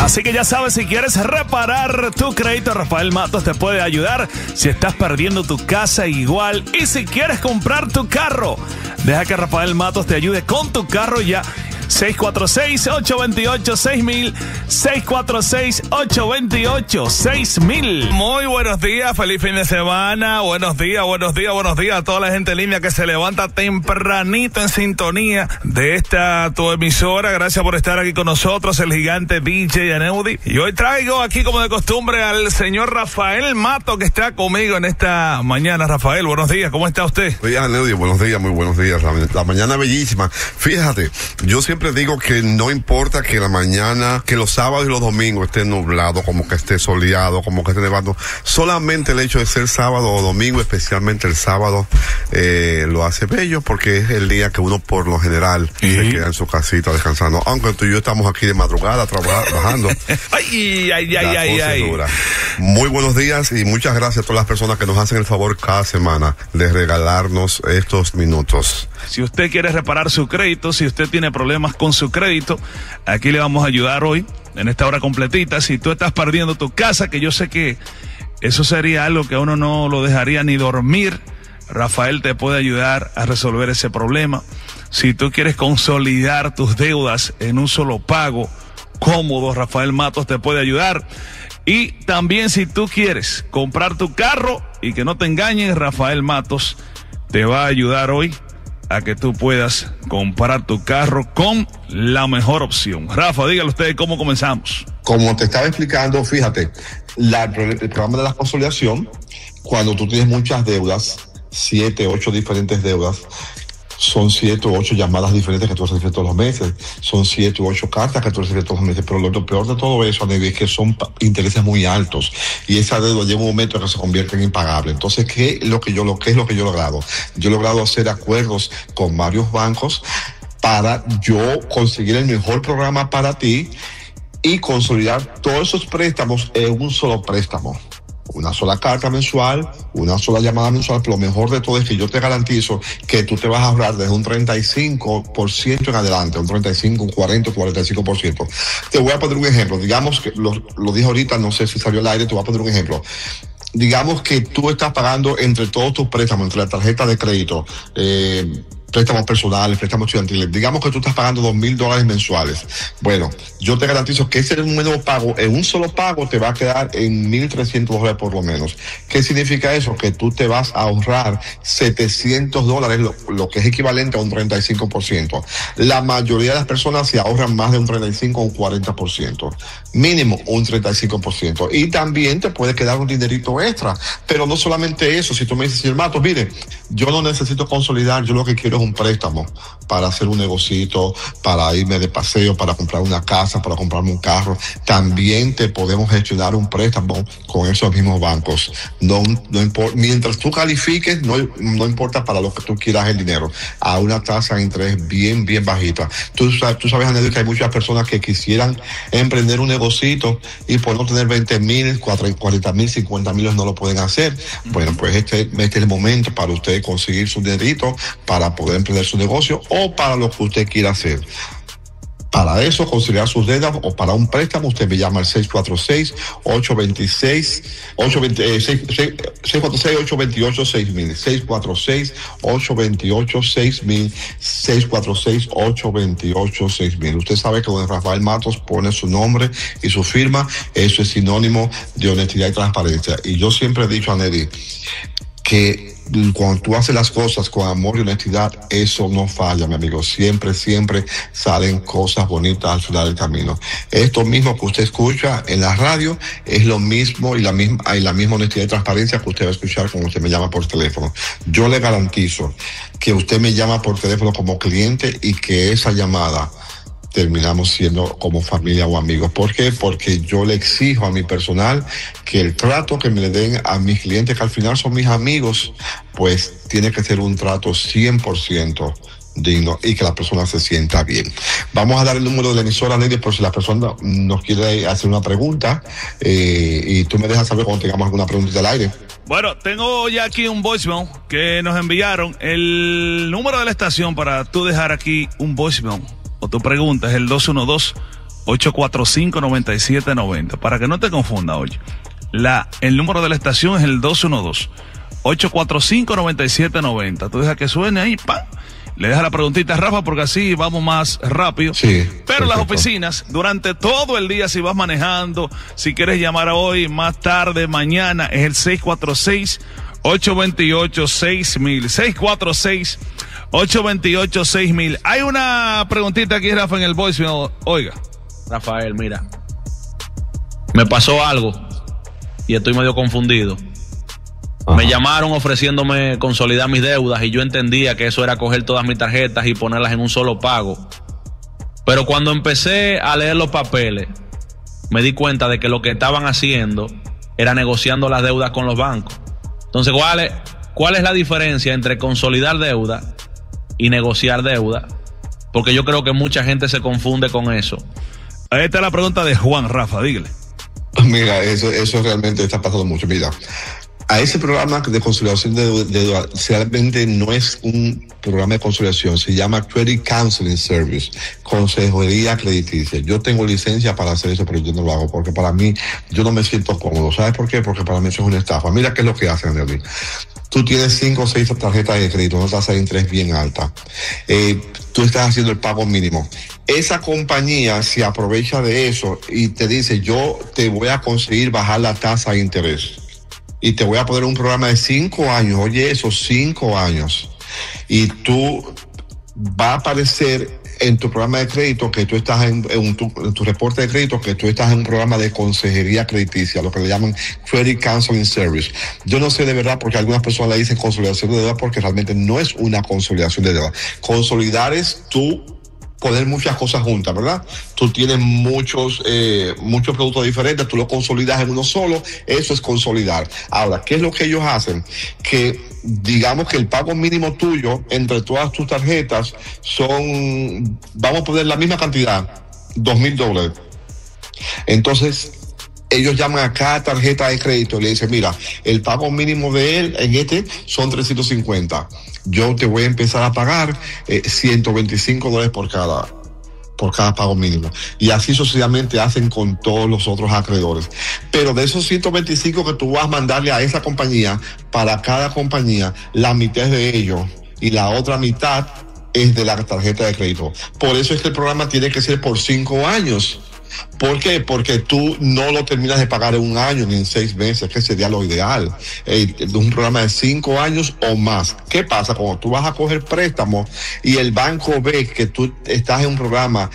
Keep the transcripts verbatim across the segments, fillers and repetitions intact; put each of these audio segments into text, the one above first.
Así que ya sabes, si quieres reparar tu crédito, Rafael Matos te puede ayudar. Si estás perdiendo tu casa, igual. Y si quieres comprar tu carro, deja que Rafael Matos te ayude con tu carro ya. seis cuatro seis, ocho dos ocho, seis mil, seis cuatro seis, ocho dos ocho, seis mil. Muy buenos días, feliz fin de semana. Buenos días, buenos días, buenos días a toda la gente en línea que se levanta tempranito en sintonía de esta tu emisora. Gracias por estar aquí con nosotros, el gigante D J Aneudi. Y hoy traigo aquí, como de costumbre, al señor Rafael Matos, que está conmigo en esta mañana. Rafael, buenos días, ¿cómo está usted? Buenos días, Aneudi, buenos días, muy buenos días. La, la mañana bellísima. Fíjate, yo siempre Siempre digo que no importa que la mañana, que los sábados y los domingos esté nublado, como que esté soleado, como que esté nevando. Solamente el hecho de ser sábado o domingo, especialmente el sábado, eh, lo hace bello, porque es el día que uno por lo general ¿Sí? se queda en su casita descansando. Aunque tú y yo estamos aquí de madrugada trabajando. ay, ay, ay, ay, ay. Muy buenos días y muchas gracias a todas las personas que nos hacen el favor cada semana de regalarnos estos minutos. Si usted quiere reparar su crédito, si usted tiene problemas con su crédito, aquí le vamos a ayudar hoy, en esta hora completita. Si tú estás perdiendo tu casa, que yo sé que eso sería algo que a uno no lo dejaría ni dormir, Rafael te puede ayudar a resolver ese problema. Si tú quieres consolidar tus deudas en un solo pago cómodo, Rafael Matos te puede ayudar. Y también si tú quieres comprar tu carro y que no te engañen, Rafael Matos te va a ayudar hoy a que tú puedas comprar tu carro con la mejor opción. Rafa, dígale usted cómo comenzamos. Como te estaba explicando, fíjate, la, el programa de la consolidación, cuando tú tienes muchas deudas, siete, ocho diferentes deudas, son siete o ocho llamadas diferentes que tú recibes todos los meses, son siete u ocho cartas que tú recibes todos los meses, pero lo, lo peor de todo eso, Anevi, es que son intereses muy altos y esa deuda llega un momento en que se convierte en impagable. Entonces, ¿qué es lo que yo, lo, qué es lo que yo he logrado? Yo he logrado hacer acuerdos con varios bancos para yo conseguir el mejor programa para ti y consolidar todos esos préstamos en un solo préstamo. Una sola carta mensual, una sola llamada mensual, pero lo mejor de todo es que yo te garantizo que tú te vas a ahorrar desde un treinta y cinco por ciento en adelante, un treinta y cinco, un cuarenta, un cuarenta y cinco por ciento. Te voy a poner un ejemplo, digamos que lo, lo dije ahorita, no sé si salió al aire, te voy a poner un ejemplo. Digamos que tú estás pagando entre todos tus préstamos, entre la tarjeta de crédito, eh, préstamos personales, préstamos estudiantiles, digamos que tú estás pagando dos mil dólares mensuales. Bueno, yo te garantizo que ese es un nuevo pago, en un solo pago te va a quedar en mil trescientos dólares por lo menos. ¿Qué significa eso? Que tú te vas a ahorrar setecientos dólares, lo, lo que es equivalente a un treinta y cinco por ciento. La mayoría de las personas se ahorran más de un treinta y cinco o un cuarenta por ciento. Mínimo un treinta y cinco por ciento. Y también te puede quedar un dinerito extra. Pero no solamente eso, si tú me dices, señor Matos, mire, yo no necesito consolidar, yo lo que quiero es un préstamo para hacer un negocito, para irme de paseo, para comprar una casa, para comprarme un carro. También te podemos gestionar un préstamo con esos mismos bancos. No, no importa, mientras tú califiques, no, no importa para lo que tú quieras el dinero, a una tasa de interés bien, bien bajita. Tú, tú sabes, Anelia, que hay muchas personas que quisieran emprender un negocito y por no tener veinte mil, cuarenta mil, cincuenta mil no lo pueden hacer. Bueno, pues este, este es el momento para usted conseguir su dinerito para poder emprender su negocio o para lo que usted quiera hacer. Para eso, conciliar sus deudas o para un préstamo, usted me llama al seis cuatro seis, ocho dos seis, ocho dos ocho, seis mil, seis cuatro seis, ocho dos ocho, seis mil, seis cuatro seis, ocho dos ocho, seis mil. Usted sabe que don Rafael Matos pone su nombre y su firma, eso es sinónimo de honestidad y transparencia. Y yo siempre he dicho a Nelly que cuando tú haces las cosas con amor y honestidad, eso no falla, mi amigo. Siempre, siempre salen cosas bonitas al final del camino. Esto mismo que usted escucha en la radio es lo mismo y la misma, hay la misma honestidad y transparencia que usted va a escuchar cuando usted me llama por teléfono. Yo le garantizo que usted me llama por teléfono como cliente y que esa llamada terminamos siendo como familia o amigos. ¿Por qué? Porque yo le exijo a mi personal que el trato que me le den a mis clientes, que al final son mis amigos, pues tiene que ser un trato cien por ciento digno y que la persona se sienta bien. Vamos a dar el número de la emisora, Nelly, por si la persona nos quiere hacer una pregunta, eh, y tú me dejas saber cuando tengamos alguna preguntita al aire. Bueno, tengo ya aquí un voicemail que nos enviaron. El número de la estación para tú dejar aquí un voicemail o tu pregunta es el dos uno dos, ocho cuatro cinco, nueve siete nueve cero. Para que no te confunda, oye. La, el número de la estación es el dos uno dos, ocho cuatro cinco, nueve siete nueve cero. Tú dejas que suene ahí, ¡pam! Le dejas la preguntita a Rafa porque así vamos más rápido. Sí. Pero perfecto. Las oficinas, durante todo el día, si vas manejando, si quieres llamar hoy, más tarde, mañana, es el seis cuatro seis, ocho dos ocho, seis mil. seis cuatro seis, ocho dos ocho, seis mil. Hay una preguntita aquí, Rafa, en el voicemail. Oiga. Rafael, mira. Me pasó algo y estoy medio confundido. Ajá. Me llamaron ofreciéndome consolidar mis deudas y yo entendía que eso era coger todas mis tarjetas y ponerlas en un solo pago. Pero cuando empecé a leer los papeles, me di cuenta de que lo que estaban haciendo era negociando las deudas con los bancos. Entonces, ¿cuál es, cuál es la diferencia entre consolidar deuda y negociar deuda? Porque yo creo que mucha gente se confunde con eso. Esta es la pregunta de Juan, Rafa, dígale. Mira, eso, eso realmente está pasando mucho. Mira, a ese programa de consolidación de deuda realmente no es un programa de consolidación, se llama Credit Counseling Service, consejería crediticia. Yo tengo licencia para hacer eso, pero yo no lo hago porque para mí, yo no me siento cómodo. ¿Sabes por qué? Porque para mí eso es una estafa. Mira qué es lo que hacen, Nelly. Tú tienes cinco o seis tarjetas de crédito, una tasa de interés bien alta. Eh, tú estás haciendo el pago mínimo. Esa compañía se aprovecha de eso y te dice, yo te voy a conseguir bajar la tasa de interés. Y te voy a poner un programa de cinco años. Oye, esos cinco años. Y tú va a aparecer en tu programa de crédito que tú estás en, en, tu, en tu reporte de crédito que tú estás en un programa de consejería crediticia, lo que le llaman Credit Counseling Service. Yo no sé de verdad porque algunas personas le dicen consolidación de deuda porque realmente no es una consolidación de deuda. Consolidar es tú poner muchas cosas juntas, ¿verdad? Tú tienes muchos eh, muchos productos diferentes, tú los consolidas en uno solo, eso es consolidar. Ahora, ¿qué es lo que ellos hacen? Que digamos que el pago mínimo tuyo entre todas tus tarjetas son, vamos a poner la misma cantidad, dos mil dólares. Entonces, ellos llaman a cada tarjeta de crédito y le dicen, mira, el pago mínimo de él en este son trescientos cincuenta. Yo te voy a empezar a pagar eh, ciento veinticinco dólares por cada, por cada pago mínimo. Y así sucesivamente hacen con todos los otros acreedores. Pero de esos ciento veinticinco que tú vas a mandarle a esa compañía, para cada compañía, la mitad es de ellos y la otra mitad es de la tarjeta de crédito. Por eso es que el programa tiene que ser por cinco años. ¿Por qué? Porque tú no lo terminas de pagar en un año ni en seis meses, que sería lo ideal. Eh, un programa de cinco años o más. ¿Qué pasa? Cuando tú vas a coger préstamos y el banco ve que tú estás en un programa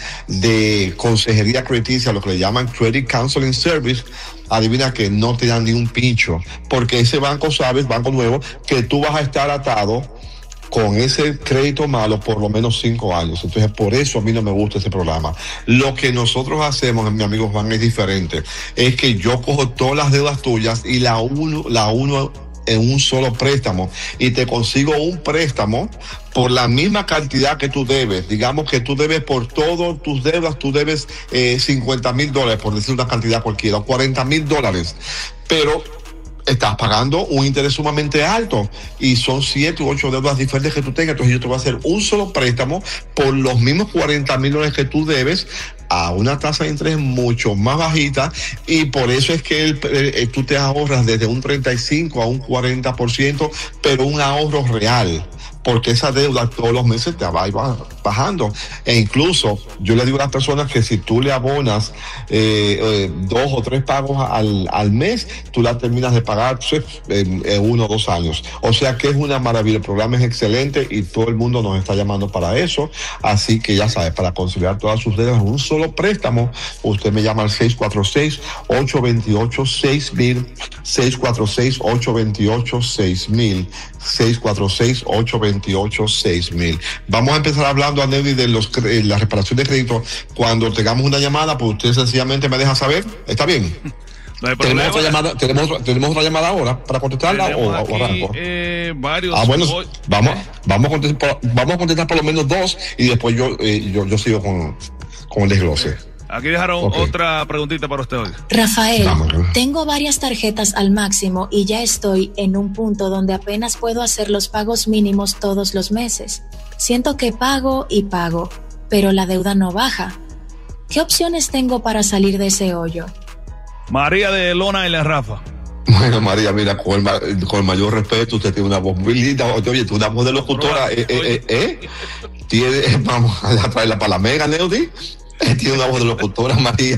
de consejería crediticia, lo que le llaman Credit Counseling Service, adivina que no te dan ni un pincho. Porque ese banco sabe, el banco nuevo, que tú vas a estar atado con ese crédito malo por lo menos cinco años. Entonces, por eso a mí no me gusta ese programa. Lo que nosotros hacemos, mi amigo Juan, es diferente. Es que yo cojo todas las deudas tuyas y la uno, la uno en un solo préstamo y te consigo un préstamo por la misma cantidad que tú debes. Digamos que tú debes por todas tus deudas, tú debes eh, cincuenta mil dólares, por decir una cantidad cualquiera, cuarenta mil dólares. Pero estás pagando un interés sumamente alto y son siete u ocho deudas diferentes que tú tengas. Entonces yo te voy a hacer un solo préstamo por los mismos cuarenta mil dólares que tú debes a una tasa de interés mucho más bajita, y por eso es que el, el, tú te ahorras desde un treinta y cinco a un cuarenta por ciento, pero un ahorro real, porque esa deuda todos los meses te va a ir bajando. E incluso yo le digo a las personas que si tú le abonas eh, eh, dos o tres pagos al, al mes, tú la terminas de pagar pues, en, en uno o dos años. O sea que es una maravilla, el programa es excelente y todo el mundo nos está llamando para eso. Así que ya sabes, para conciliar todas sus deudas en un solo préstamo, usted me llama al seis cuatro seis, ocho dos ocho, seis mil, seis cuatro seis, ocho dos ocho, seis mil, seis cuatro seis, ocho dos ocho, seis mil. Vamos a empezar hablando a Nelly de los, eh, la reparación de crédito. Cuando tengamos una llamada, pues usted sencillamente me deja saber. ¿Está bien? No hay ¿Tenemos otra llamada, tenemos, tenemos otra llamada ahora para contestarla o, aquí, o arranco? Eh, varios. Ah, bueno, vamos, vamos, a contestar, vamos a contestar por lo menos dos y después yo, eh, yo, yo sigo con, con el desglose. Aquí dejaron okay. Otra preguntita para usted hoy. Rafael, tengo varias tarjetas al máximo y ya estoy en un punto donde apenas puedo hacer los pagos mínimos todos los meses. Siento que pago y pago, pero la deuda no baja. ¿Qué opciones tengo para salir de ese hoyo? María de Lona y la Rafa. Bueno, María, mira, con el, ma con el mayor respeto, usted tiene una voz muy linda. Oye, tú una voz de locutora, eh, eh, eh, eh. Tiene, vamos a traerla para la mega, Neudi. Tiene una voz de locutora, María.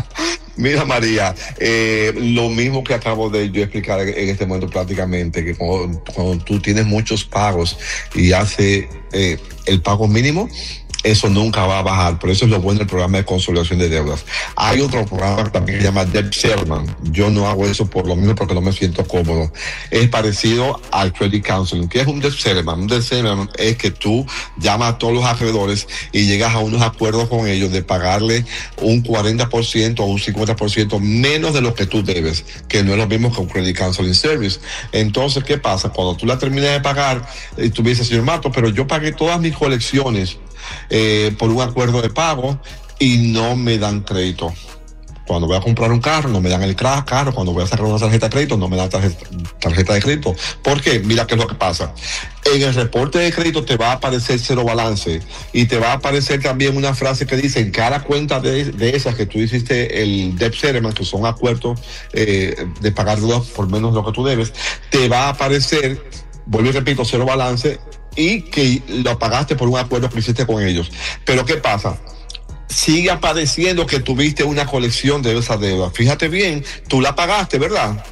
Mira, María, eh, lo mismo que acabo de yo explicar en este momento prácticamente, que cuando, cuando tú tienes muchos pagos y hace eh, el pago mínimo, eso nunca va a bajar. Por eso es lo bueno del programa de consolidación de deudas. Hay otro programa que también se llama Debt Settlement. Yo no hago eso por lo mismo porque no me siento cómodo. Es parecido al Credit Counseling. ¿Qué es un Debt Settlement? Un Debt Settlement es que tú llamas a todos los acreedores y llegas a unos acuerdos con ellos de pagarle un cuarenta por ciento o un cincuenta por ciento menos de lo que tú debes, que no es lo mismo que un Credit Counseling Service. Entonces, ¿qué pasa? Cuando tú la terminas de pagar, y tú me dices, señor Mato, pero yo pagué todas mis colecciones Eh, por un acuerdo de pago y no me dan crédito. Cuando voy a comprar un carro, no me dan el carro. Cuando voy a sacar una tarjeta de crédito, no me dan tarjeta, tarjeta de crédito. ¿Por qué? Mira qué es lo que pasa. En el reporte de crédito te va a aparecer cero balance y te va a aparecer también una frase que dice en cada cuenta de, de esas que tú hiciste el debt settlement, que son acuerdos eh, de pagar deudas por menos de lo que tú debes, te va a aparecer, vuelvo y repito, cero balance y que lo pagaste por un acuerdo que hiciste con ellos. Pero ¿qué pasa? Sigue apareciendo que tuviste una colección de esa deuda. Fíjate bien, tú la pagaste, ¿verdad?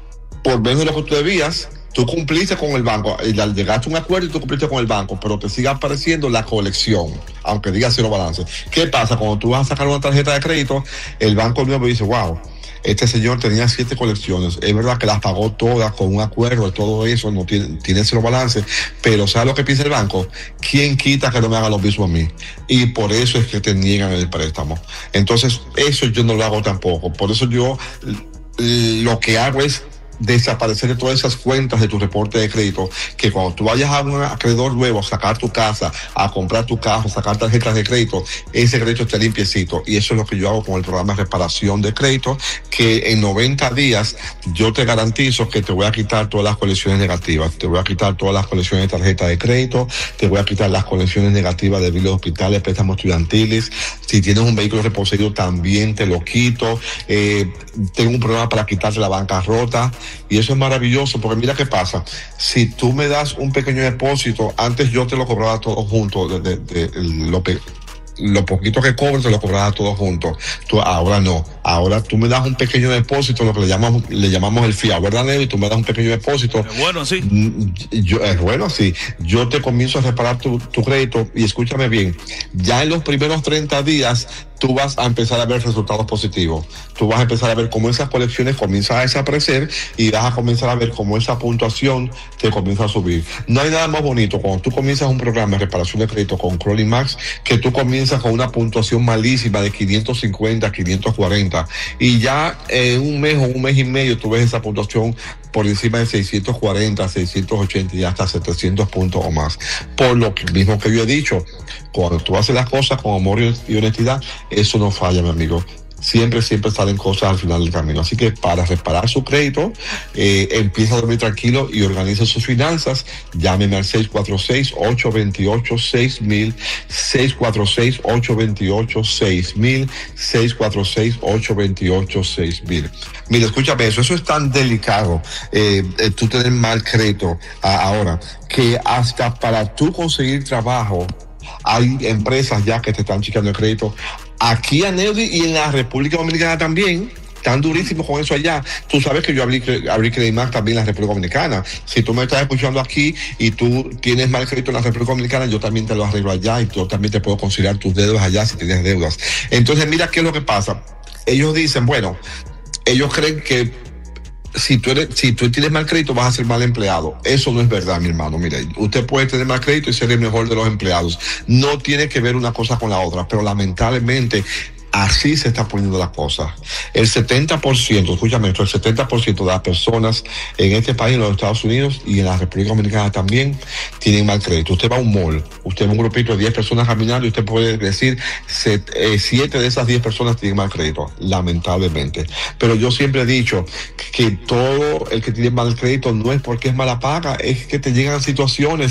Por menos de lo que tú debías, tú cumpliste con el banco, llegaste a un acuerdo y tú cumpliste con el banco, pero te sigue apareciendo la colección, aunque diga cero balance. ¿Qué pasa? Cuando tú vas a sacar una tarjeta de crédito, el banco nuevo dice, wow, este señor tenía siete colecciones, es verdad que las pagó todas con un acuerdo, todo eso, no tiene, tiene cero balance, pero ¿sabes lo que piensa el banco? ¿Quién quita que no me haga lo mismo a mí? Y por eso es que te niegan el préstamo. Entonces, eso yo no lo hago tampoco. Por eso yo lo que hago es desaparecer de todas esas cuentas de tu reporte de crédito, que cuando tú vayas a un acreedor nuevo a sacar tu casa, a comprar tu carro, a sacar tarjetas de crédito, ese crédito esté limpiecito. Y eso es lo que yo hago con el programa de reparación de crédito, que en noventa días yo te garantizo que te voy a quitar todas las colecciones negativas, te voy a quitar todas las colecciones de tarjeta de crédito, te voy a quitar las colecciones negativas de biles hospitales, préstamos estudiantiles. Si tienes un vehículo reposeído también te lo quito. Eh, tengo un programa para quitarte la bancarrota. Y eso es maravilloso, porque mira qué pasa. Si tú me das un pequeño depósito, antes yo te lo cobraba todo junto, de, de, de, de lo, lo poquito que cobro te lo cobraba todo junto. Tú, ahora no. Ahora tú me das un pequeño depósito, lo que le llamamos, le llamamos el fiado, ¿verdad, Neo? Y tú me das un pequeño depósito. Es bueno, sí. Yo, es bueno, sí. Yo te comienzo a reparar tu, tu crédito y escúchame bien. Ya en los primeros treinta días, tú vas a empezar a ver resultados positivos. Tú vas a empezar a ver cómo esas colecciones comienzan a desaparecer y vas a comenzar a ver cómo esa puntuación te comienza a subir. No hay nada más bonito cuando tú comienzas un programa de reparación de crédito con Crowley Max, que tú comienzas con una puntuación malísima de quinientos cincuenta, quinientos cuarenta y ya en un mes o un mes y medio tú ves esa puntuación por encima de seiscientos cuarenta, seiscientos ochenta y hasta setecientos puntos o más. Por lo mismo que yo he dicho, cuando tú haces las cosas con amor y honestidad, eso no falla, mi amigo. Siempre, siempre salen cosas al final del camino. Así que para reparar su crédito, eh, empieza a dormir tranquilo y organiza sus finanzas. Llámeme al seis cuatro seis, ocho dos ocho, seis mil, seis cuatro seis, ocho dos ocho, seis mil, seis cuatro seis, ocho dos ocho, seis mil. Mira, escúchame eso, eso es tan delicado, eh, eh, tú tener mal crédito a, ahora, que hasta para tú conseguir trabajo, hay empresas ya que te están chequeando el crédito. Aquí a Neudi y en la República Dominicana también, tan durísimo con eso allá. Tú sabes que yo abrí, abrí Credit Max también en la República Dominicana. Si tú me estás escuchando aquí y tú tienes mal crédito en la República Dominicana, yo también te lo arreglo allá y yo también te puedo conciliar tus deudas allá si tienes deudas. Entonces, mira qué es lo que pasa. Ellos dicen, bueno, ellos creen que Si tú, eres, si tú tienes mal crédito vas a ser mal empleado. Eso no es verdad, mi hermano. Mire, usted puede tener mal crédito y ser el mejor de los empleados. No tiene que ver una cosa con la otra, pero lamentablemente así se están poniendo las cosas. El setenta por ciento, escúchame esto, el setenta por ciento de las personas en este país, en los Estados Unidos y en la República Dominicana también, tienen mal crédito. Usted va a un mall, usted va a un grupito de diez personas caminando y usted puede decir siete de esas diez personas tienen mal crédito, lamentablemente. Pero yo siempre he dicho que todo el que tiene mal crédito no es porque es mala paga, es que te llegan situaciones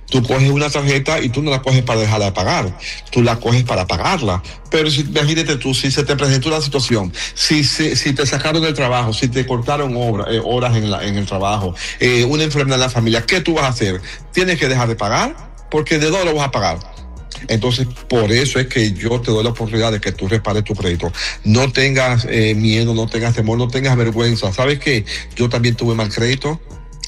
Tú coges una tarjeta y tú no la coges para dejarla de pagar, tú la coges para pagarla. Pero si, imagínate tú, si se te presentó una situación, si, si, si te sacaron del trabajo, si te cortaron obra, eh, horas en, la, en el trabajo, eh, una enfermedad en la familia, ¿qué tú vas a hacer? ¿Tienes que dejar de pagar? Porque ¿de dónde lo vas a pagar? Entonces, por eso es que yo te doy la oportunidad de que tú repares tu crédito. No tengas eh, miedo, no tengas temor, no tengas vergüenza. ¿Sabes qué? Yo también tuve mal crédito.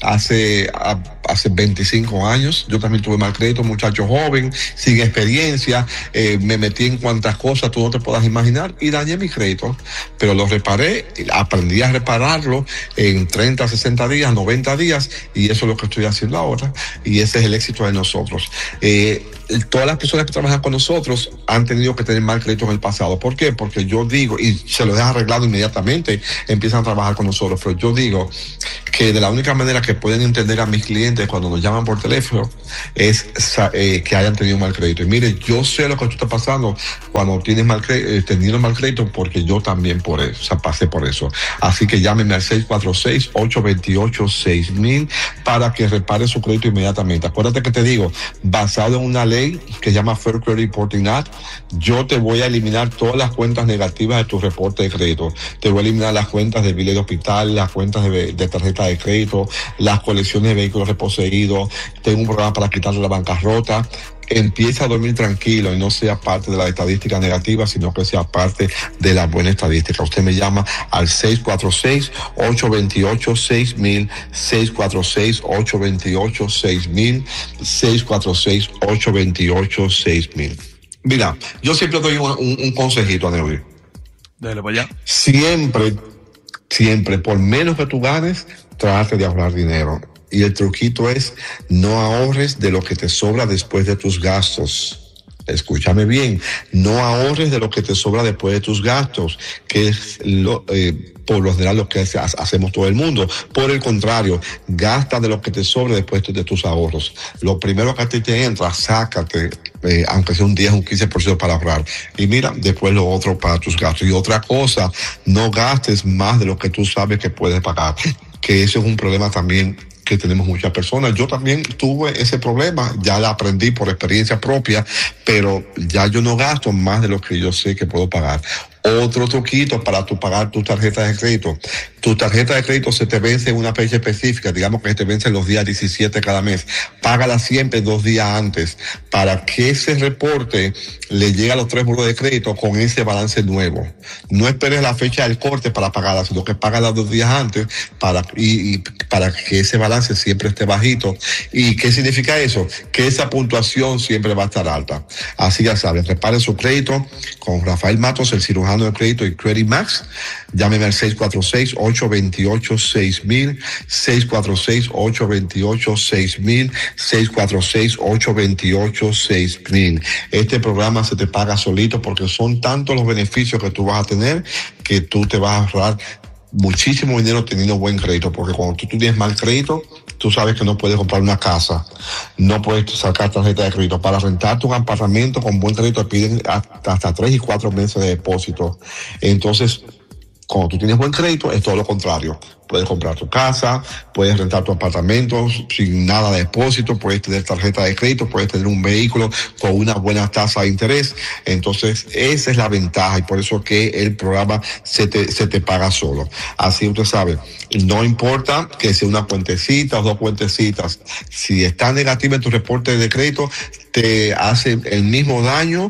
Hace, a, hace veinticinco años, yo también tuve mal crédito, muchacho joven, sin experiencia, eh, me metí en cuantas cosas tú no te puedas imaginar y dañé mi crédito, pero lo reparé, aprendí a repararlo en treinta, sesenta días, noventa días, y eso es lo que estoy haciendo ahora, y ese es el éxito de nosotros. Eh, todas las personas que trabajan con nosotros han tenido que tener mal crédito en el pasado. ¿Por qué? Porque yo digo, y se lo dejan arreglado inmediatamente, empiezan a trabajar con nosotros, pero yo digo que de la única manera que pueden entender a mis clientes cuando nos llaman por teléfono es eh, que hayan tenido mal crédito. Y mire, yo sé lo que tú estás pasando cuando tienes mal crédito, eh, teniendo mal crédito, porque yo también por eso, o sea, pasé por eso. Así que llámenme al seis cuatro seis, ocho dos ocho, seis mil para que repare su crédito inmediatamente. Acuérdate que te digo, basado en una ley que se llama Fair Credit Reporting Act, yo te voy a eliminar todas las cuentas negativas de tu reporte de crédito. Te voy a eliminar las cuentas de biles de hospital, las cuentas de, de tarjeta de crédito, las colecciones de vehículos reposeídos. Tengo un programa para quitarle la bancarrota. Empieza a dormir tranquilo y no sea parte de la estadística negativa, sino que sea parte de la buena estadística. Usted me llama al seis cuatro seis, ocho dos ocho, seis mil, seis cuatro seis, ocho dos ocho, seis mil, seis cuatro seis, ocho dos ocho, seis mil. Mira, yo siempre doy un, un, un consejito a Neuri. Dale para allá. Siempre, siempre, por menos que tú ganes, trate de ahorrar dinero. Y el truquito es, no ahorres de lo que te sobra después de tus gastos. Escúchame bien, no ahorres de lo que te sobra después de tus gastos, que es lo, eh, por lo general lo que hacemos todo el mundo. Por el contrario, gasta de lo que te sobra después de tus ahorros. Lo primero que a ti te entra, sácate, eh, aunque sea un diez, un quince por ciento para ahorrar. Y mira, después lo otro para tus gastos. Y otra cosa, no gastes más de lo que tú sabes que puedes pagar, que eso es un problema también que tenemos muchas personas. Yo también tuve ese problema, ya la aprendí por experiencia propia, pero ya yo no gasto más de lo que yo sé que puedo pagar. Otro truquito para tu pagar tu tarjeta de crédito. Tu tarjeta de crédito se te vence en una fecha específica, digamos que se te vence los días diecisiete cada mes. Págala siempre dos días antes para que ese reporte le llegue a los tres buros de crédito con ese balance nuevo. No esperes la fecha del corte para pagarla, sino que págala dos días antes para, y, y para que ese balance siempre esté bajito. ¿Y qué significa eso? Que esa puntuación siempre va a estar alta. Así ya saben, repare su crédito con Rafael Matos, el cirujano de crédito y Credit Max. Llámeme al seis cuatro seis, ocho dos ocho, seis mil, seis cuatro seis, ocho dos ocho, seis mil, seis cuatro seis, ocho dos ocho, seis mil. Este programa se te paga solito porque son tantos los beneficios que tú vas a tener que tú te vas a ahorrar muchísimo dinero teniendo buen crédito, porque cuando tú tienes mal crédito, tú sabes que no puedes comprar una casa, no puedes sacar tarjeta de crédito. Para rentarte un apartamento con buen crédito te piden hasta, hasta tres y cuatro meses de depósito. Entonces, cuando tú tienes buen crédito, es todo lo contrario. Puedes comprar tu casa, puedes rentar tu apartamento sin nada de depósito, puedes tener tarjeta de crédito, puedes tener un vehículo con una buena tasa de interés. Entonces, esa es la ventaja y por eso que el programa se te, se te paga solo. Así usted sabe, no importa que sea una cuentecita o dos cuentecitas. Si está negativa en tu reporte de crédito, te hace el mismo daño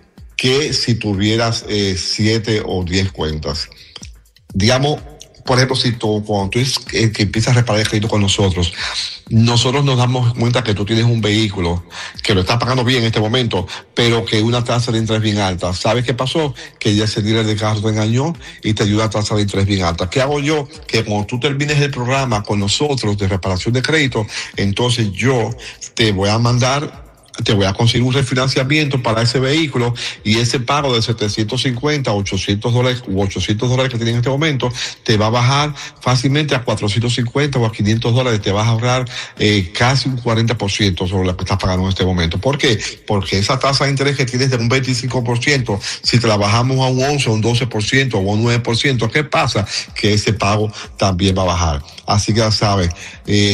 que si tuvieras eh, siete o diez cuentas. Digamos, por ejemplo, si tú, cuando tú es, eh, que empiezas a reparar el crédito con nosotros, nosotros nos damos cuenta que tú tienes un vehículo que lo estás pagando bien en este momento, pero que una tasa de interés bien alta. ¿Sabes qué pasó? Que ya ese dealer de carro te engañó y te dio una tasa de interés bien alta. ¿Qué hago yo? Que cuando tú termines el programa con nosotros de reparación de crédito, entonces yo te voy a mandar te voy a conseguir un refinanciamiento para ese vehículo y ese pago de setecientos cincuenta, ochocientos dólares u ochocientos dólares que tienes en este momento te va a bajar fácilmente a cuatrocientos cincuenta o a quinientos dólares. Te vas a ahorrar eh, casi un cuarenta por ciento sobre lo que estás pagando en este momento. ¿Por qué? Porque esa tasa de interés que tienes de un veinticinco por ciento, si te la bajamos a un once, a un doce por ciento o a un nueve por ciento, ¿qué pasa? Que ese pago también va a bajar. Así que ya sabes, eh,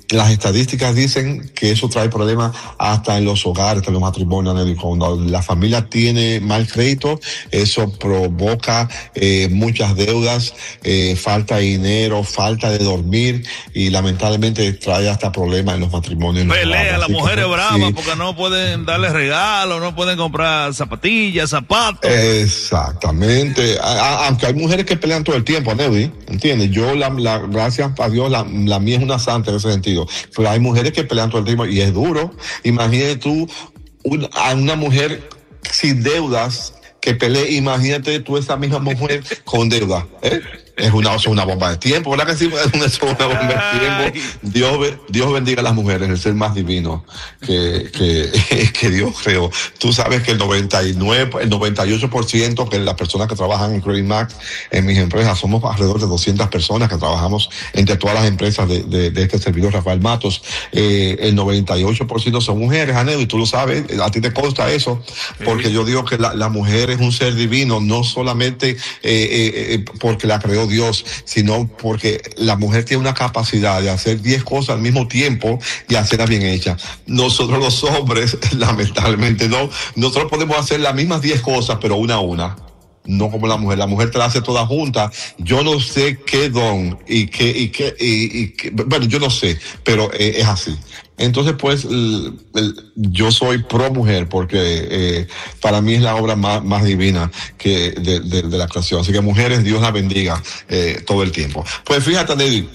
las estadísticas dicen que eso trae problemas hasta en los hogares, en los matrimonios. Cuando la familia tiene mal crédito, eso provoca eh, muchas deudas, eh, falta de dinero, falta de dormir y lamentablemente trae hasta problemas en los matrimonios. Pelea, las mujeres bravas sí. porque no pueden darle regalos, no pueden comprar zapatillas, zapatos. Exactamente. A, a, aunque hay mujeres que pelean todo el tiempo, Neudi, ¿entiendes? Yo, la, la, gracias a Dios, la, la mía es una santa en ese sentido. Pero hay mujeres que pelean todo el tiempo y es duro. Imagínate tú un, a una mujer sin deudas que pelee, imagínate tú esa misma mujer con deuda, ¿eh? Es una, es una bomba de tiempo, ¿verdad que sí? Es una, es una bomba de tiempo. Dios, Dios bendiga a las mujeres, el ser más divino que, que, que Dios creó. Tú sabes que el noventa y nueve, el noventa y ocho por ciento que las personas que trabajan en Credit Max, en mis empresas, somos alrededor de doscientas personas que trabajamos entre todas las empresas de, de, de este servidor, Rafael Matos. Eh, el noventa y ocho por ciento son mujeres, Anel, y tú lo sabes, a ti te consta eso, porque yo digo que la, la mujer es un ser divino, no solamente eh, eh, porque la creó Dios, sino porque la mujer tiene una capacidad de hacer diez cosas al mismo tiempo y hacerlas bien hechas. Nosotros los hombres, lamentablemente no, nosotros podemos hacer las mismas diez cosas, pero una a una. No como la mujer, la mujer te la hace toda junta. Yo no sé qué don y qué, y qué, y, y qué, bueno, yo no sé, pero eh, es así. Entonces, pues, el, el, yo soy pro mujer porque eh, para mí es la obra más, más divina que de, de, de la creación. Así que mujeres, Dios las bendiga eh, todo el tiempo. Pues fíjate, David.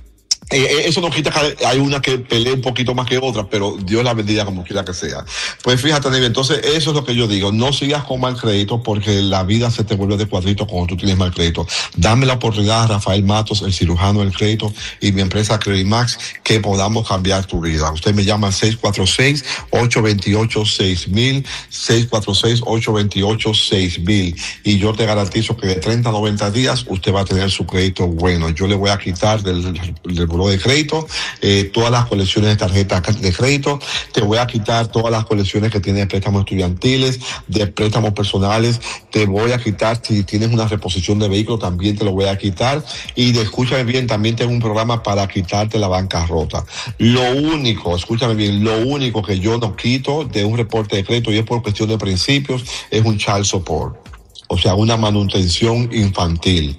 Eh, eso no quita que hay una que pelea un poquito más que otra, pero Dios la bendiga como quiera que sea. Pues fíjate, David, entonces eso es lo que yo digo. No sigas con mal crédito porque la vida se te vuelve de cuadrito cuando tú tienes mal crédito. Dame la oportunidad a Rafael Matos, el cirujano del crédito, y mi empresa Credit Max, que podamos cambiar tu vida. Usted me llama al seis cuatro seis, ocho dos ocho, seis mil, seis cuatro seis, ocho dos ocho, seis mil, y yo te garantizo que de treinta a noventa días usted va a tener su crédito bueno. Yo le voy a quitar del, del buró de crédito eh, todas las colecciones de tarjetas de crédito, te voy a quitar todas las colecciones que tienes de préstamos estudiantiles, de préstamos personales, te voy a quitar si tienes una reposición de vehículo, también te lo voy a quitar, y de, escúchame bien, también tengo un programa para quitarte la bancarrota. Lo único, escúchame bien, lo único que yo no quito de un reporte de crédito, y es por cuestión de principios, es un child support. O sea, una manutención infantil.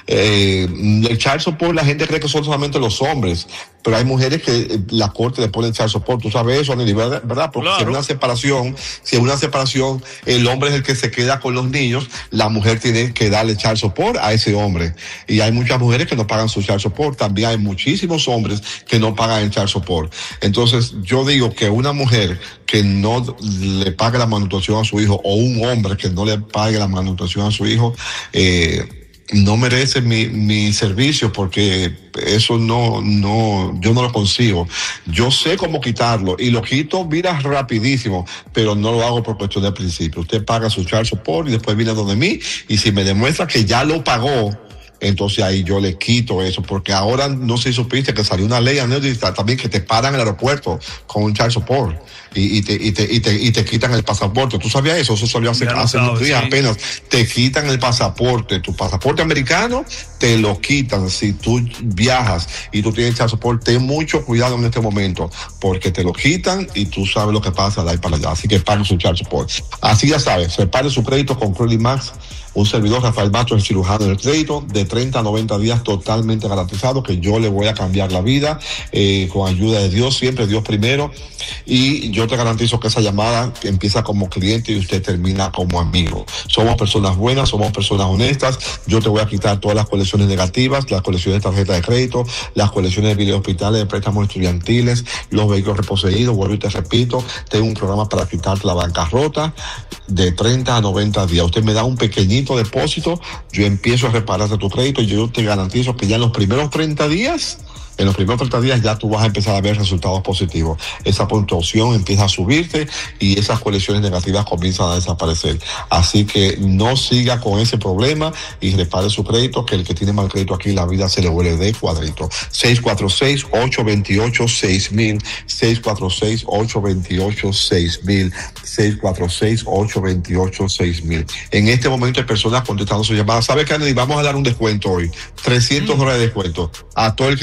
Eh, el child support, la gente cree que son solamente los hombres, pero hay mujeres que eh, la corte le pone el child support. Tú sabes eso, Anely, ¿verdad? Porque claro. si es una separación, si es una separación, el hombre es el que se queda con los niños, la mujer tiene que darle child support a ese hombre. Y hay muchas mujeres que no pagan su child support. También hay muchísimos hombres que no pagan el child support. Entonces, yo digo que una mujer que no le pague la manutención a su hijo, o un hombre que no le pague la manutención a su hijo, eh, no merece mi, mi servicio, porque eso no, no, yo no lo consigo. Yo sé cómo quitarlo y lo quito, mira, rapidísimo, pero no lo hago por cuestión de principio. Usted paga su child support y después viene donde mí, y si me demuestra que ya lo pagó, entonces ahí yo le quito eso, porque ahora no sé si supiste que salió una ley también que te paran en el aeropuerto con un child support y, y, te, y, te, y, te, y te quitan el pasaporte. ¿Tú sabías eso? Eso salió hace, hace unos días sí. apenas. Te quitan el pasaporte, tu pasaporte americano te lo quitan si tú viajas y tú tienes child support. Ten mucho cuidado en este momento, porque te lo quitan y tú sabes lo que pasa de ahí para allá. Así que pague su child support. Así ya sabes, separe su crédito con Credit Max. Un servidor, Rafael Matos, el cirujano del crédito, de treinta a noventa días totalmente garantizado, que yo le voy a cambiar la vida, eh, con ayuda de Dios, siempre Dios primero, y yo te garantizo que esa llamada empieza como cliente y usted termina como amigo. Somos personas buenas, somos personas honestas. Yo te voy a quitar todas las colecciones negativas, las colecciones de tarjeta de crédito, las colecciones de video hospitales, de préstamos estudiantiles, los vehículos reposeídos. Vuelvo y te repito, tengo un programa para quitarte la bancarrota de treinta a noventa días. Usted me da un pequeñito depósito, yo empiezo a repararte tu crédito y yo te garantizo que ya en los primeros treinta días, en los primeros treinta días ya tú vas a empezar a ver resultados positivos. Esa puntuación empieza a subirte y esas colecciones negativas comienzan a desaparecer. Así que no siga con ese problema y repare su crédito, que el que tiene mal crédito aquí, la vida se le vuelve de cuadrito. seis cuatro seis, ocho dos ocho, seis mil, seis cuatro seis, ocho dos ocho, seis mil, seis cuatro seis, ocho dos ocho, seis mil. En este momento hay personas contestando su llamada. ¿Sabe qué, Anely? Vamos a dar un descuento hoy. trescientos dólares de descuento a todo el que llame hoy.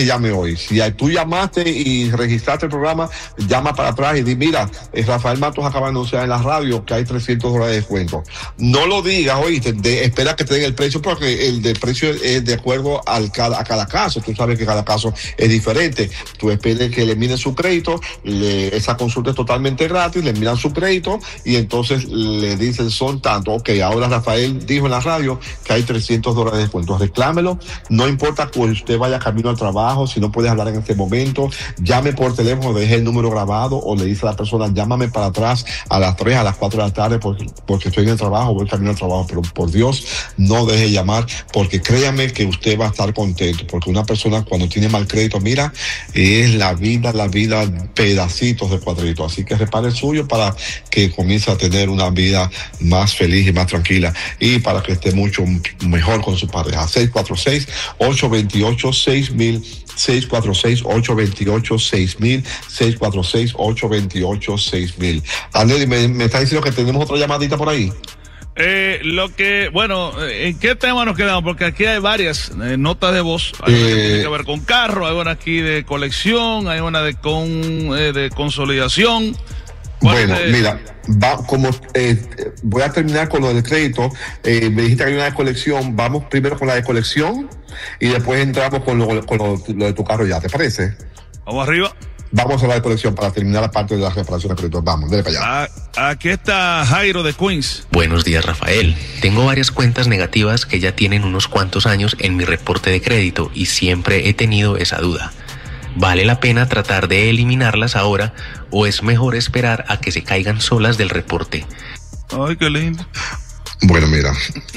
hoy. Si tú llamaste y registraste el programa, llama para atrás y di, mira, eh, Rafael Matos acaba de anunciar en la radio que hay trescientos dólares de descuento. No lo digas, oíste, de, espera que te den el precio, porque el de precio es de acuerdo al cada, a cada caso. Tú sabes que cada caso es diferente. Tú esperes que le miren su crédito, le, esa consulta es totalmente gratis, le miran su crédito y entonces le dicen son tanto. Ok, ahora Rafael dijo en la radio que hay trescientos dólares de descuento. Reclámelo, no importa que usted vaya camino al trabajo, si no puedes hablar en este momento, llame por teléfono, deje el número grabado o le dice a la persona, llámame para atrás a las tres, a las cuatro de la tarde porque, porque estoy en el trabajo, voy camino al trabajo, pero por Dios, no deje llamar, porque créame que usted va a estar contento, porque una persona cuando tiene mal crédito, mira, es la vida, la vida, pedacitos de cuadritos, así que repare el suyo para que comience a tener una vida más feliz y más tranquila y para que esté mucho mejor con su pareja. seis cuatro seis, ocho dos ocho, seis mil, seis cuatro seis, ocho dos ocho, seis mil, seis cuatro seis, ocho dos ocho, seis mil. Andy, me, me está diciendo que tenemos otra llamadita por ahí. Eh, lo que, bueno, ¿en qué tema nos quedamos? Porque aquí hay varias eh, notas de voz. Hay una Eh, que tiene que ver con carro, hay una aquí de colección, hay una de con eh, de consolidación. Bueno, de... mira, va, como eh, voy a terminar con lo del crédito, eh, me dijiste que hay una de colección, vamos primero con la de colección y después entramos con lo, con lo, lo de tu carro ya, ¿te parece? Vamos arriba. Vamos a la de colección para terminar la parte de la reparación de crédito. Vamos, dale para allá. Ah, aquí está Jairo de Queens. Buenos días, Rafael. Tengo varias cuentas negativas que ya tienen unos cuantos años en mi reporte de crédito y siempre he tenido esa duda. ¿Vale la pena tratar de eliminarlas ahora o es mejor esperar a que se caigan solas del reporte? Ay, qué lindo. Bueno, mira,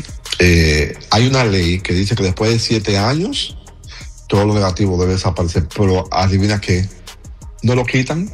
eh, hay una ley que dice que después de siete años todo lo negativo debe desaparecer, pero adivina qué, no lo quitan.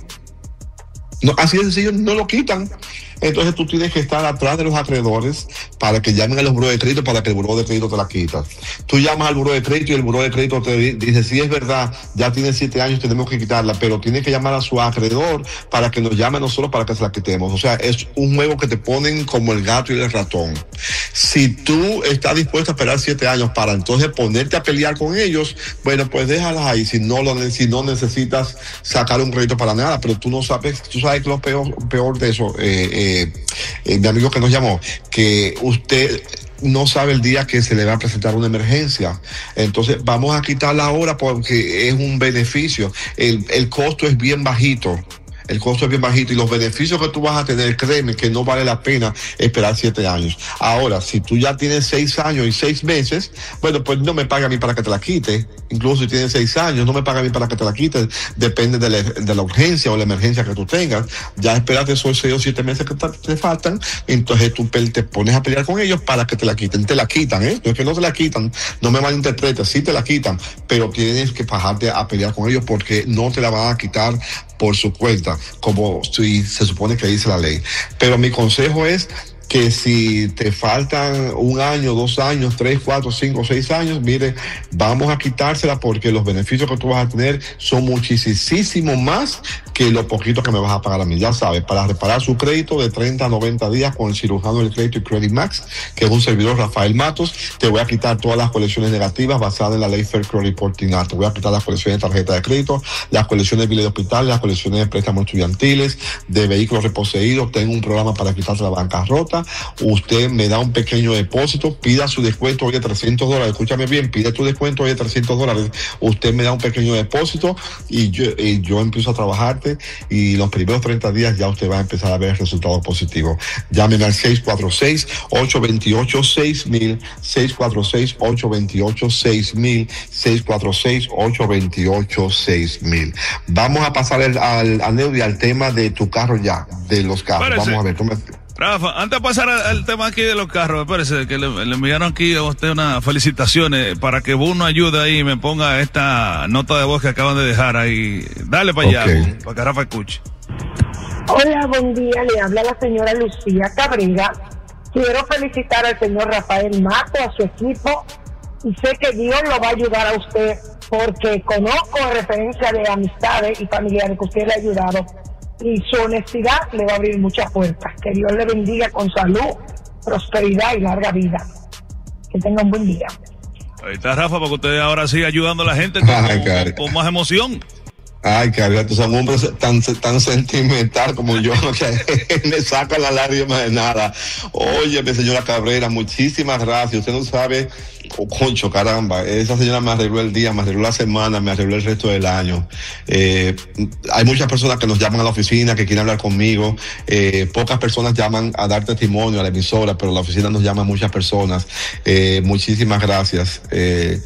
No, así de sencillo, no lo quitan. Entonces tú tienes que estar atrás de los acreedores para que llamen a los buros de crédito para que el buró de crédito te la quita. Tú llamas al buró de crédito y el buró de crédito te dice, sí es verdad, ya tiene siete años, tenemos que quitarla, pero tienes que llamar a su acreedor para que nos llame a nosotros para que se la quitemos. O sea, es un juego que te ponen como el gato y el ratón. Si tú estás dispuesto a esperar siete años para entonces ponerte a pelear con ellos, bueno, pues déjalas ahí si no, lo, si no necesitas sacar un crédito para nada, pero tú no sabes, tú sabes que lo peor, peor de eso, eh, eh, Eh, eh, mi amigo que nos llamó, que usted no sabe el día que se le va a presentar una emergencia. Entonces vamos a quitarla ahora porque es un beneficio. El, el costo es bien bajito. El costo es bien bajito y los beneficios que tú vas a tener, créeme que no vale la pena esperar siete años. Ahora, si tú ya tienes seis años y seis meses, bueno, pues no me paga a mí para que te la quite. Incluso si tienes seis años, no me paga a mí para que te la quite. Depende de la, de la urgencia o la emergencia que tú tengas. Ya espérate esos seis o siete meses que te, te faltan, entonces tú te pones a pelear con ellos para que te la quiten. Te la quitan, ¿eh? No es que no te la quitan, no me malinterpretes, sí te la quitan, pero tienes que bajarte a pelear con ellos porque no te la van a quitar por su cuenta, como si se supone que dice la ley. Pero mi consejo es que si te faltan un año, dos años, tres, cuatro, cinco, seis años, mire, vamos a quitársela porque los beneficios que tú vas a tener son muchísimo más que lo poquito que me vas a pagar a mí. Ya sabes, para reparar su crédito de treinta a noventa días con el cirujano del crédito y Credit Max, que es un servidor Rafael Matos, te voy a quitar todas las colecciones negativas basadas en la ley Fair Credit Reporting Act. Te voy a quitar las colecciones de tarjeta de crédito, las colecciones de biles de hospital, las colecciones de préstamos estudiantiles, de vehículos reposeídos. Tengo un programa para quitarse la bancarrota. Usted me da un pequeño depósito, pida su descuento hoy de trescientos dólares, escúchame bien, pide tu descuento hoy de trescientos dólares, usted me da un pequeño depósito y yo, y yo empiezo a trabajarte y los primeros treinta días ya usted va a empezar a ver resultados positivos. Llámeme al seis cuatro seis, ocho dos ocho, seis mil, seis cuatro seis, ocho dos ocho, seis mil, seis cuatro seis, ocho dos ocho, seis mil. Vamos a pasar el, al, al, al, al tema de tu carro ya, de los carros. Parece. Vamos a ver, tú me... Rafa, antes de pasar al, al tema aquí de los carros, me parece que le, le enviaron aquí a usted unas felicitaciones para que uno ayude ahí y me ponga esta nota de voz que acaban de dejar ahí. Dale para allá, okay, para que Rafa escuche. Hola, buen día, le habla la señora Lucía Cabrera. Quiero felicitar al señor Rafael Mato, a su equipo, y sé que Dios lo va a ayudar a usted, porque conozco referencia de amistades y familiares que usted le ha ayudado, y su honestidad le va a abrir muchas puertas. Que Dios le bendiga con salud, prosperidad y larga vida. Que tenga un buen día. Ahí está Rafa, porque usted ahora sigue ayudando a la gente con, Ay, con, con más emoción. Ay, Carlos, tú eres un hombre tan, tan sentimental como yo, que me saca la lágrima de nada. Oye, mi señora Cabrera, muchísimas gracias. Usted no sabe, oh, concho, caramba, esa señora me arregló el día, me arregló la semana, me arregló el resto del año. Eh, hay muchas personas que nos llaman a la oficina, que quieren hablar conmigo. Eh, pocas personas llaman a dar testimonio a la emisora, pero la oficina nos llama a muchas personas. Eh, muchísimas gracias. Eh,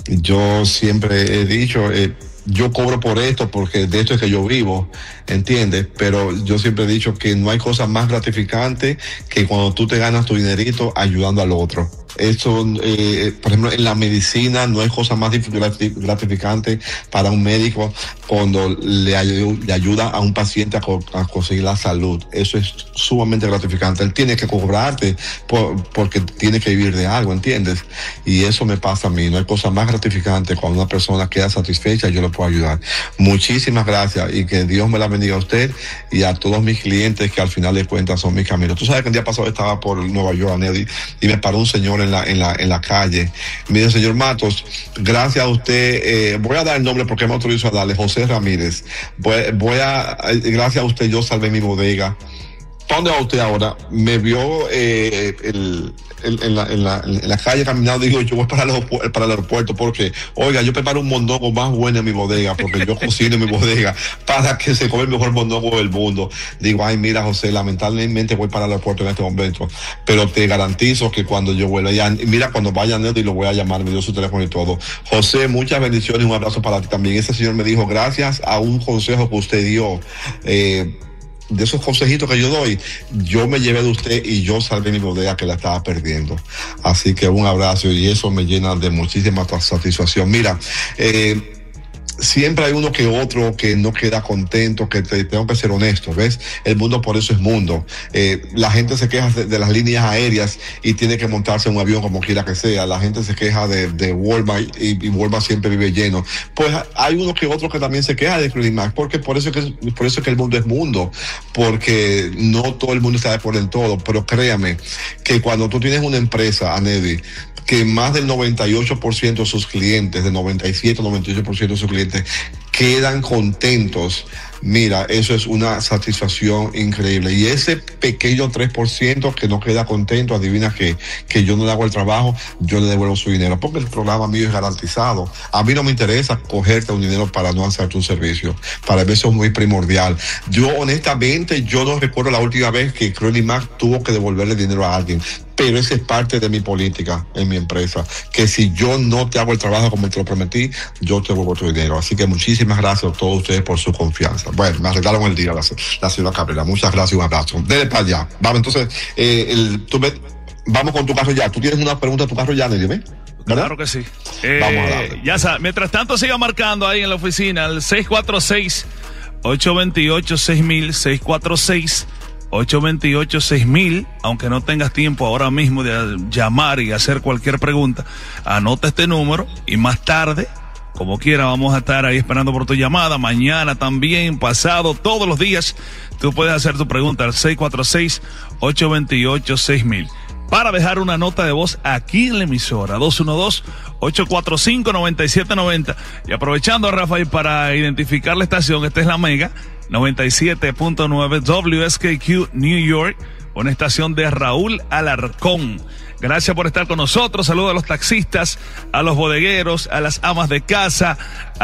yo siempre he dicho... Eh, yo cobro por esto porque de esto es que yo vivo, ¿entiendes? Pero yo siempre he dicho que no hay cosa más gratificante que cuando tú te ganas tu dinerito ayudando al otro. Eso, eh, por ejemplo, en la medicina no hay cosa más gratificante para un médico cuando le, ay le ayuda a un paciente a, co a conseguir la salud. Eso es sumamente gratificante. Él tiene que cobrarte por, porque tiene que vivir de algo, ¿entiendes? Y eso me pasa a mí. No hay cosa más gratificante cuando una persona queda satisfecha y yo le puedo ayudar. Muchísimas gracias y que Dios me la bendiga a usted y a todos mis clientes que al final de cuentas son mis caminos. Tú sabes que el día pasado estaba por Nueva York, Nelly, y me paró un señor en la, en la, en la calle. Mire, señor Matos, gracias a usted, eh, voy a dar el nombre porque me autorizo a darle, José Ramírez. Voy, voy a, gracias a usted yo salvé mi bodega. ¿Para dónde va usted ahora? Me vio eh, el, el, en, la, en, la, en la calle caminando, digo, yo voy para el, para el aeropuerto porque, oiga, yo preparo un mondongo más bueno en mi bodega porque yo cocino en mi bodega para que se come el mejor mondongo del mundo. Digo, ay, mira, José, lamentablemente voy para el aeropuerto en este momento, pero te garantizo que cuando yo vuelva ya, mira, cuando vaya Nelly lo voy a llamar, me dio su teléfono y todo. José, muchas bendiciones y un abrazo para ti también. Ese señor me dijo, gracias a un consejo que usted dio, eh, de esos consejitos que yo doy, yo me llevé de usted y yo salvé mi bodega que la estaba perdiendo. Así que un abrazo y eso me llena de muchísima satisfacción. Mira, eh, siempre hay uno que otro que no queda contento, que te, tengo que ser honesto, ¿ves? El mundo por eso es mundo. Eh, la gente se queja de, de las líneas aéreas y tiene que montarse en un avión como quiera que sea. La gente se queja de, de Walmart y, y Walmart siempre vive lleno. Pues hay uno que otro que también se queja de Credimax, porque por eso, que, por eso es que el mundo es mundo, porque no todo el mundo está de acuerdo en todo, pero créame que cuando tú tienes una empresa, Anedi, que más del noventa y ocho por ciento de sus clientes, de noventa y siete, noventa y ocho por ciento de sus clientes quedan contentos. Mira, eso es una satisfacción increíble. Y ese pequeño tres por ciento que no queda contento, adivina que, que yo no le hago el trabajo, yo le devuelvo su dinero, porque el programa mío es garantizado. A mí no me interesa cogerte un dinero para no hacerte un servicio. Para mí eso es muy primordial. Yo, honestamente, yo no recuerdo la última vez que Credimax tuvo que devolverle dinero a alguien. Pero esa es parte de mi política en mi empresa, que si yo no te hago el trabajo como te lo prometí, yo te devuelvo tu dinero. Así que muchísimas gracias a todos ustedes por su confianza. Bueno, me arreglaron el día la, la señora Cabrera. Muchas gracias y un abrazo. Dele para allá. Vamos, entonces, eh, el, tú me, vamos con tu carro ya. ¿Tú tienes una pregunta de tu carro ya, Nelly? ¿Verdad? Claro que sí. Eh, vamos a darle. Ya sabes, mientras tanto siga marcando ahí en la oficina el seis cuatro seis, ocho dos ocho, seis mil, seis cuatro seis, ocho dos ocho, seis mil, aunque no tengas tiempo ahora mismo de llamar y hacer cualquier pregunta, anota este número y más tarde, como quiera, vamos a estar ahí esperando por tu llamada, mañana también, pasado, todos los días, tú puedes hacer tu pregunta al seis cuatro seis, ocho dos ocho, seis mil. Para dejar una nota de voz aquí en la emisora, dos uno dos, ocho cuatro cinco, nueve siete nueve cero. Y aprovechando, Rafael, para identificar la estación, esta es la Mega noventa y siete punto nueve W S K Q New York, una estación de Raúl Alarcón. Gracias por estar con nosotros. Saludos a los taxistas, a los bodegueros, a las amas de casa,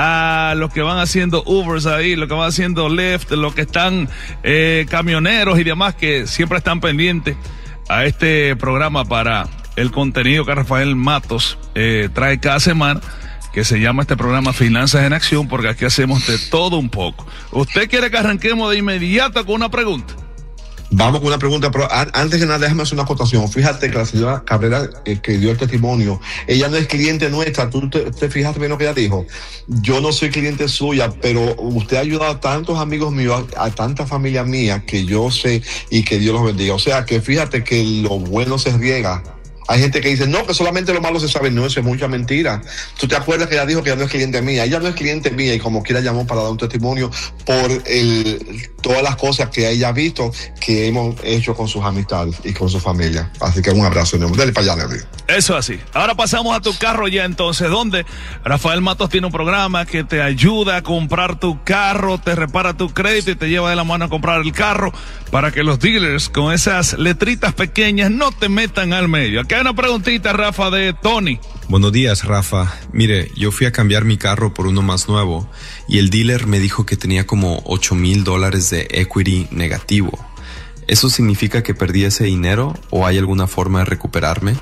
a los que van haciendo Ubers ahí, los que van haciendo Lyft, los que están eh, camioneros y demás que siempre están pendientes a este programa para el contenido que Rafael Matos eh, trae cada semana, que se llama este programa Finanzas en Acción, porque aquí hacemos de todo un poco. ¿Usted quiere que arranquemos de inmediato con una pregunta? Vamos con una pregunta, pero antes de nada déjame hacer una acotación. Fíjate que la señora Cabrera eh, que dio el testimonio, ella no es cliente nuestra. Tú te, te fijaste bien lo que ella dijo. Yo no soy cliente suya, pero usted ha ayudado a tantos amigos míos, a, a tanta familia mía que yo sé y que Dios los bendiga. O sea que fíjate que lo bueno se riega. Hay gente que dice, no, que solamente lo malo se sabe. No, eso es mucha mentira. ¿Tú te acuerdas que ella dijo que ella no es cliente mía? Ella no es cliente mía y como quiera llamó para dar un testimonio por el, todas las cosas que ella ha visto que hemos hecho con sus amistades y con su familia. Así que un abrazo, mi amor. Dale para allá, Nelly. Eso así. Ahora pasamos a tu carro ya entonces, donde Rafael Matos tiene un programa que te ayuda a comprar tu carro, te repara tu crédito y te lleva de la mano a comprar el carro para que los dealers con esas letritas pequeñas no te metan al medio. Aquí hay una preguntita, Rafa, de Tony. Buenos días, Rafa. Mire, yo fui a cambiar mi carro por uno más nuevo y el dealer me dijo que tenía como ocho mil dólares de equity negativo. ¿Eso significa que perdí ese dinero o hay alguna forma de recuperarme?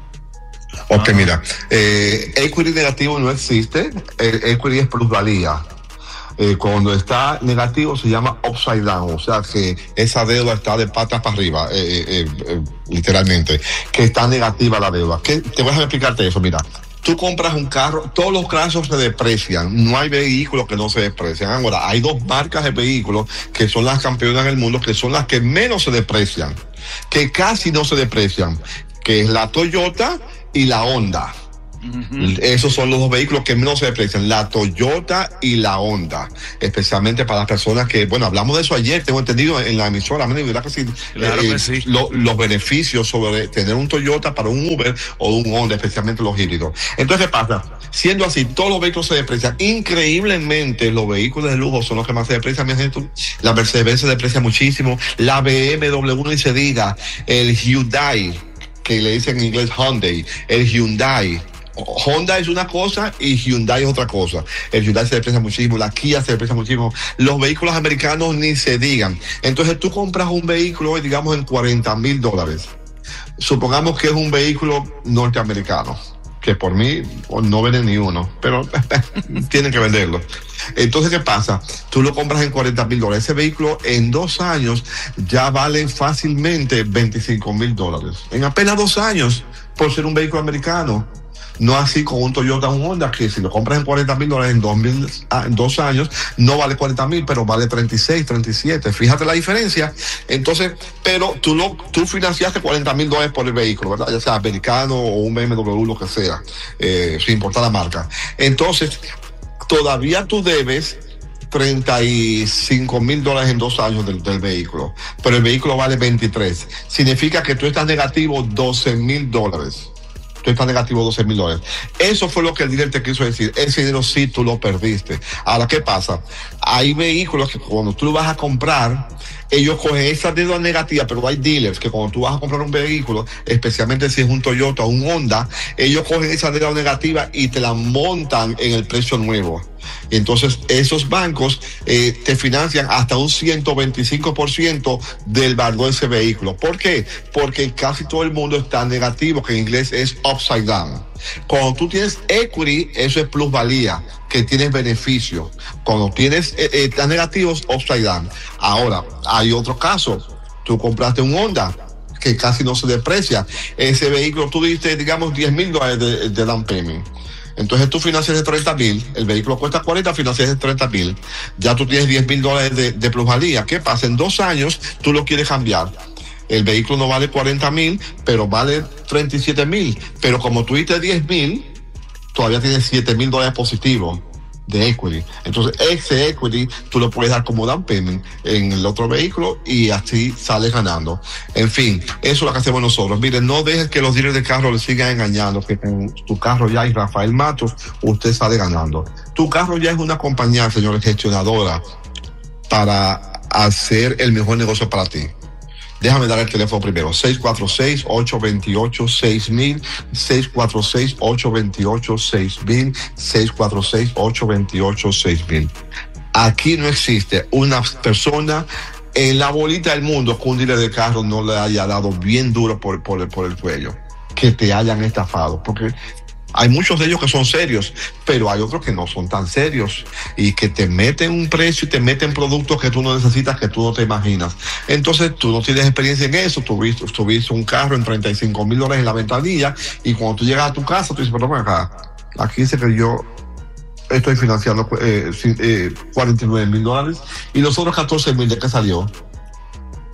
Ok, ah. mira, eh, equity negativo no existe, el equity es plusvalía. Eh, cuando está negativo se llama upside down, o sea que esa deuda está de patas para arriba, eh, eh, eh, literalmente, que está negativa la deuda. ¿Qué? Te voy a explicarte eso, mira. Tú compras un carro, todos los carros se deprecian, no hay vehículos que no se deprecian. Ahora, hay dos marcas de vehículos que son las campeonas del mundo, que son las que menos se deprecian, que casi no se deprecian, que es la Toyota y la Honda. Uh-huh. Esos son los dos vehículos que menos se deprecian, la Toyota y la Honda, especialmente para las personas que, bueno, hablamos de eso ayer, tengo entendido en la emisora, ¿verdad que sí? Claro eh, que sí. Lo, los beneficios sobre tener un Toyota para un Uber o un Honda, especialmente los híbridos. Entonces, ¿qué pasa? Siendo así, todos los vehículos se deprecian. Increíblemente, los vehículos de lujo son los que más se deprecian, mi gente. La Mercedes se deprecia muchísimo, la B M W ni se diga, el Hyundai, que le dicen en inglés Hyundai, el Hyundai. Honda es una cosa y Hyundai es otra cosa. El Hyundai se deprecia muchísimo, la Kia se deprecia muchísimo, los vehículos americanos ni se digan. Entonces tú compras un vehículo, digamos, en cuarenta mil dólares. Supongamos que es un vehículo norteamericano, que por mí no venden ni uno, pero tienen que venderlo. Entonces, ¿qué pasa? Tú lo compras en cuarenta mil dólares. Ese vehículo en dos años ya vale fácilmente veinticinco mil dólares. En apenas dos años, por ser un vehículo americano. No así con un Toyota o un Honda, que si lo compras en cuarenta mil dólares en, dos mil, ah, en dos años, no vale cuarenta mil, pero vale treinta y seis, treinta y siete. Fíjate la diferencia. Entonces, pero tú lo, tú financiaste cuarenta mil dólares por el vehículo, ¿verdad? Ya sea americano o un B M W, lo que sea, eh, sin importar la marca. Entonces, todavía tú debes treinta y cinco mil dólares en dos años del, del vehículo, pero el vehículo vale veintitrés. Significa que tú estás negativo doce mil dólares. Tú estás negativo doce mil dólares. Eso fue lo que el dealer te quiso decir. Ese dinero sí tú lo perdiste. Ahora, ¿qué pasa? Hay vehículos que cuando tú lo vas a comprar, ellos cogen esa deuda negativa, pero hay dealers que cuando tú vas a comprar un vehículo, especialmente si es un Toyota o un Honda, ellos cogen esa deuda negativa y te la montan en el precio nuevo. Y entonces esos bancos eh, te financian hasta un ciento veinticinco por ciento del valor de ese vehículo. ¿Por qué? Porque casi todo el mundo está negativo, que en inglés es upside down. Cuando tú tienes equity, eso es plusvalía, que tienes beneficio. Cuando tienes eh, eh, estás negativos, upside down. Ahora, hay otro caso. Tú compraste un Honda que casi no se deprecia. Ese vehículo, tú diste, digamos, diez mil dólares de, de down payment. Entonces tú financias de treinta mil, el vehículo cuesta cuarenta, financias de treinta mil, ya tú tienes diez mil dólares de, de plusvalía. ¿Qué pasa? En dos años tú lo quieres cambiar. El vehículo no vale cuarenta mil, pero vale treinta y siete mil. Pero como tú diste diez mil, todavía tienes siete mil dólares positivos de equity. Entonces ese equity tú lo puedes dar como down payment en el otro vehículo y así sales ganando. En fin, eso es lo que hacemos nosotros. Miren, no dejes que los dealers de carro le sigan engañando, que en tu carro ya hay Rafael Matos, usted sale ganando. Tu carro ya es una compañía, señores, gestionadora para hacer el mejor negocio para ti. Déjame dar el teléfono primero, seis cuatro seis, ocho dos ocho, seis mil, seis cuatro seis, ocho dos ocho, seis mil, seis cuatro seis, ocho dos ocho, seis mil. Aquí no existe una persona en la bolita del mundo que un dealer de carro no le haya dado bien duro por, por, el, por el cuello, que te hayan estafado, porque hay muchos de ellos que son serios, pero hay otros que no son tan serios y que te meten un precio y te meten productos que tú no necesitas, que tú no te imaginas. Entonces tú no tienes experiencia en eso, tuviste, tuviste un carro en treinta y cinco mil dólares en la ventanilla y cuando tú llegas a tu casa tú dices, pero ven acá, aquí dice que yo estoy financiando eh, eh, cuarenta y nueve mil dólares y los otros catorce mil, ¿de qué salió?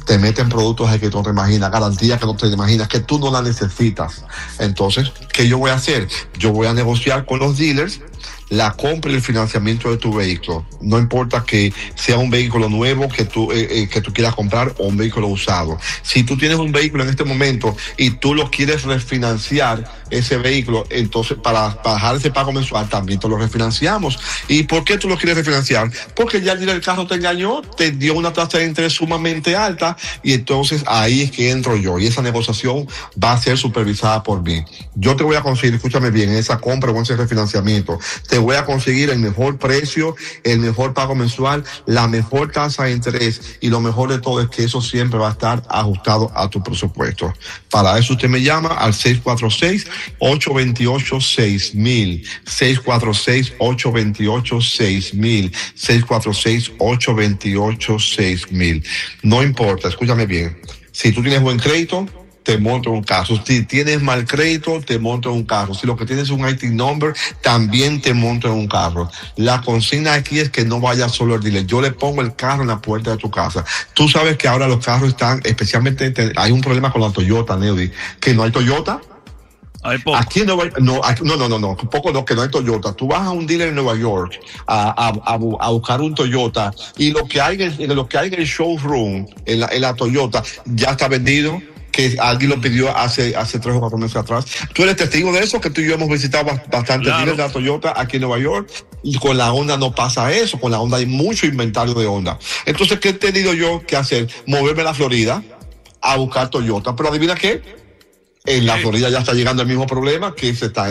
te meten productos que tú no te imaginas, garantías que no te imaginas, que tú no la necesitas. Entonces, ¿qué yo voy a hacer? Yo voy a negociar con los dealers la compra y el financiamiento de tu vehículo. No importa que sea un vehículo nuevo que tú, eh, eh, que tú quieras comprar o un vehículo usado. Si tú tienes un vehículo en este momento y tú lo quieres refinanciar, ese vehículo, entonces para, para bajar ese pago mensual también te lo refinanciamos. ¿Y por qué tú lo quieres refinanciar? Porque ya el dealer del carro te engañó, te dio una tasa de interés sumamente alta y entonces ahí es que entro yo y esa negociación va a ser supervisada por mí. Yo te voy a conseguir, escúchame bien, en esa compra o en ese refinanciamiento, te voy a conseguir el mejor precio, el mejor pago mensual, la mejor tasa de interés y lo mejor de todo es que eso siempre va a estar ajustado a tu presupuesto. Para eso usted me llama al seis cuatro seis, ocho dos ocho, seis mil, seis cuatro seis, ocho dos ocho, seis mil, seis cuatro seis, ocho dos ocho, seis mil. No importa, escúchame bien, si tú tienes buen crédito, te monto un carro. Si tienes mal crédito, te monto un carro. Si lo que tienes es un I T number, también te monto en un carro. La consigna aquí es que no vayas solo al dealer. Yo le pongo el carro en la puerta de tu casa. Tú sabes que ahora los carros están, especialmente, hay un problema con la Toyota, Neudi, que no hay Toyota. Hay poco. Aquí en Nueva, no, aquí, no, no, no, no, poco no, que no hay Toyota. Tú vas a un dealer en Nueva York a, a, a, a buscar un Toyota y lo que hay en, lo que hay en el showroom, en la, en la Toyota, ya está vendido, que alguien lo pidió hace, hace tres o cuatro meses atrás. Tú eres testigo de eso, que tú y yo hemos visitado bastante claro. dealers de la Toyota aquí en Nueva York, y con la Honda no pasa eso, con la Honda hay mucho inventario de Honda. Entonces, ¿qué he tenido yo que hacer? Moverme a la Florida a buscar Toyota, pero adivina qué, en la Florida ya está llegando el mismo problema que se está